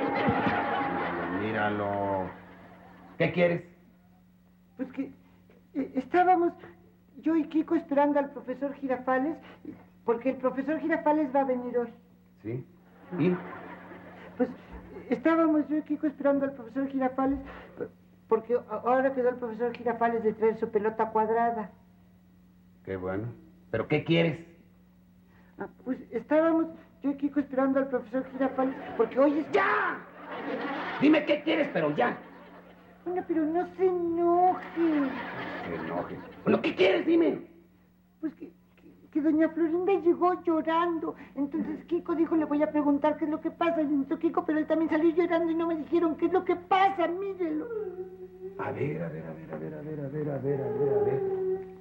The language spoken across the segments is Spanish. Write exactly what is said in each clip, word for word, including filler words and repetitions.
Míralo. ¿Qué quieres? Pues que eh, estábamos yo y Kiko esperando al profesor Girafales, porque el profesor Girafales va a venir hoy. ¿Sí? ¿Y? Pues estábamos yo y Kiko esperando al profesor Girafales, porque ahora quedó el profesor Girafales de traer su pelota cuadrada. Qué bueno. ¿Pero qué quieres? Ah, pues estábamos yo y Kiko esperando al profesor Girafales, porque hoy es... ¡Ya! Dime qué quieres, pero ya. Bueno, pero no se enoje. Se enoje. Bueno, ¿qué quieres? Dime. Pues que, que, que doña Florinda llegó llorando. Entonces Kiko dijo, le voy a preguntar qué es lo que pasa. Y entonces Kiko, pero él también salió llorando y no me dijeron qué es lo que pasa, mírelo. A ver, a ver, a ver, a ver, a ver, a ver, a ver, a ver, a ver.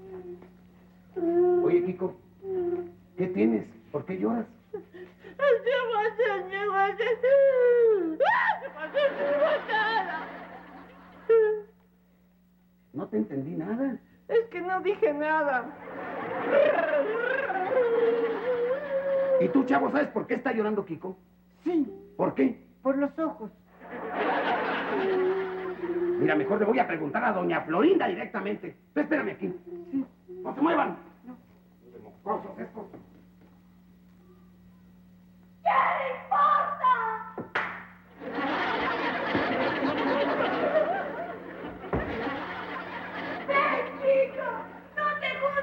Oye, Kiko, ¿qué tienes? ¿Por qué lloras? No te entendí nada. Es que no dije nada. ¿Y tú, chavo, sabes por qué está llorando Kiko? Sí. ¿Por qué? Por los ojos. Mira, mejor le voy a preguntar a doña Florinda directamente. Tú espérame aquí. Sí. No se muevan. No. Los mocosos estos.